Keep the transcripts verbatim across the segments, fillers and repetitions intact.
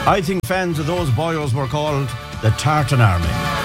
I think fans of those boyos were called the Tartan Army.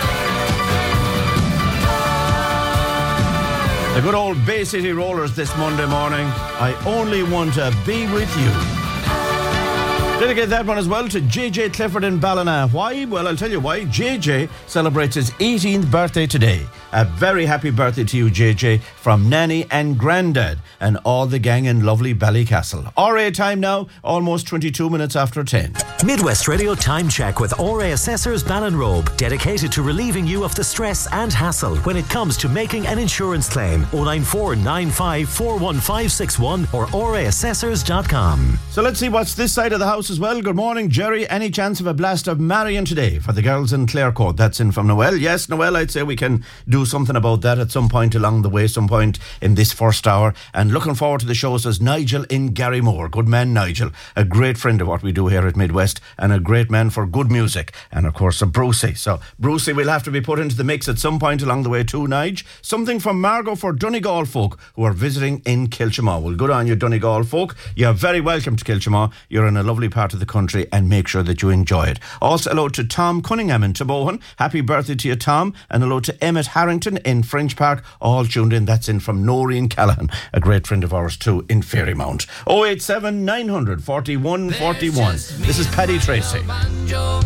The good old Bay City Rollers this Monday morning. I only want to be with you. Dedicate that one as well to J J Clifford in Ballina. Why? Well, I'll tell you why. J J celebrates his eighteenth birthday today. A very happy birthday to you, J J, from Nanny and Grandad and all the gang in lovely Ballycastle. R A time now, almost twenty-two minutes after ten. Midwest Radio Time Check with R A Assessors Ballinrobe, dedicated to relieving you of the stress and hassle when it comes to making an insurance claim. oh nine four nine five four one five six one or r a assessors dot com. So let's see what's this side of the house as well. Good morning, Jerry. Any chance of a blast of Marion today for the girls in Clarecourt? That's in from Noel. Yes, Noel, I'd say we can do something about that at some point along the way, some point in this first hour. And looking forward to the show, says Nigel in Garrymore. Good man, Nigel. A great friend of what we do here at Midwest and a great man for good music. And of course, a Brucey. So, Brucey will have to be put into the mix at some point along the way too, Nige. Something from Margot for Donegal folk who are visiting in Kilchamaw. Well, good on you, Donegal folk. You're very welcome to Kilchamaw. You're in a lovely part of the country and make sure that you enjoy it. Also, hello to Tom Cunningham in Tabohan. Happy birthday to you, Tom. And hello to Emmett Harrington in French Park. All tuned in. That's in from Noreen Callahan, a great friend of ours too in Fairymount. oh eight seven nine hundred forty-one forty-one. This is Paddy Tracy.